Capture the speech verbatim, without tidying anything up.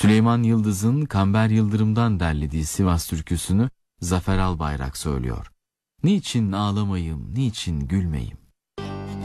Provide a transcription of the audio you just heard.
Süleyman Yıldız'ın Kamber Yıldırım'dan derlediği Sivas türküsünü Zafer Albayrak söylüyor. Niçin ağlamayım, niçin gülmeyim?